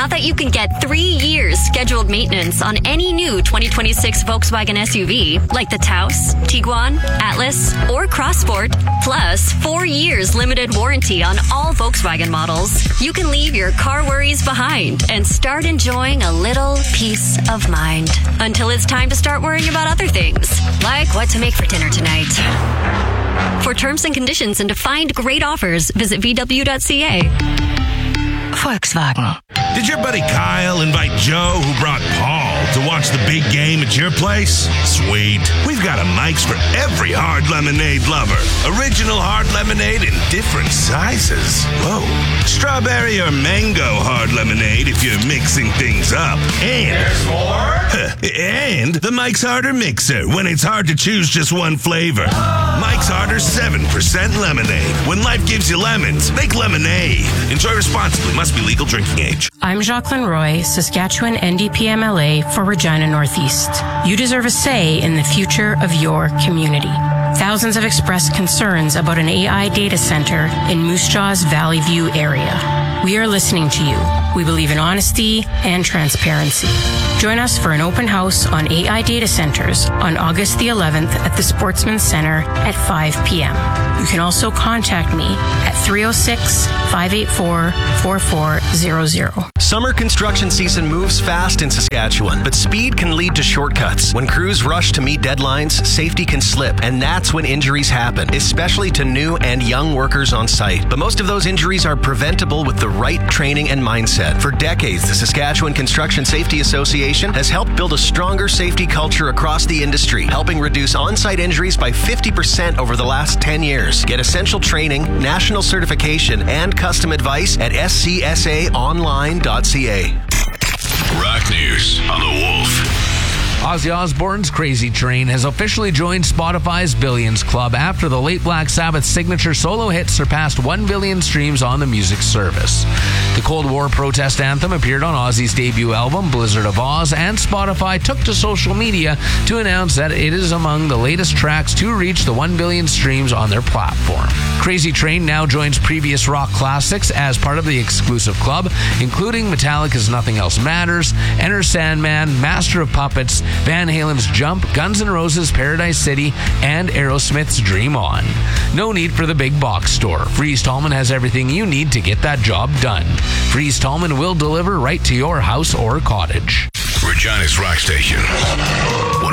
now that you can get 3 years scheduled maintenance on any new 2026 Volkswagen SUV, like the Taos, Tiguan, Atlas, or Crossport, plus 4 years limited warranty on all Volkswagen models, you can leave your car worries behind and start enjoying a little peace of mind. Until it's time to start worrying about other things, like what to make for dinner tonight. For terms and conditions and to find great offers, visit VW.ca. Volkswagen. Did your buddy Kyle invite Joe, who brought Paul, to watch the big game at your place? Sweet. We've got a Mike's for every hard lemonade lover. Original hard lemonade in different sizes. Whoa. Strawberry or mango hard lemonade if you're mixing things up. And there's more? And the Mike's Harder Mixer when it's hard to choose just one flavor. Mike's Harder 7% lemonade. When life gives you lemons, make lemonade. Enjoy responsibly. Must be legal drinking age. I'm Jacqueline Roy, Saskatchewan NDPMLA for Regina Northeast. You deserve a say in the future of your community. Thousands have expressed concerns about an AI data center in Moose Jaw's Valley View area. We are listening to you. We believe in honesty and transparency. Join us for an open house on AI data centers on August the 11th at the Sportsman Center at 5 p.m. You can also contact me at 306-584-4400. Summer construction season moves fast in Saskatchewan, but speed can lead to shortcuts. When crews rush to meet deadlines, safety can slip, and that's when injuries happen, especially to new and young workers on site. But most of those injuries are preventable with the right training and mindset. For decades, the Saskatchewan Construction Safety Association has helped build a stronger safety culture across the industry, helping reduce on-site injuries by 50% over the last 10 years. Get essential training, national certification, and custom advice at scsaonline.ca. Rock News on the Wolf. Ozzy Osbourne's Crazy Train has officially joined Spotify's Billions Club after the late Black Sabbath signature solo hit surpassed 1 billion streams on the music service. The Cold War protest anthem appeared on Ozzy's debut album, Blizzard of Oz, and Spotify took to social media to announce that it is among the latest tracks to reach the 1 billion streams on their platform. Crazy Train now joins previous rock classics as part of the exclusive club, including Metallica's Nothing Else Matters, Enter Sandman, Master of Puppets, Van Halen's Jump, Guns N' Roses' Paradise City, and Aerosmith's Dream On. No need for the big box store. Freeze Tallman has everything you need to get that job done. Freeze Tallman will deliver right to your house or cottage. Regina's Rock Station.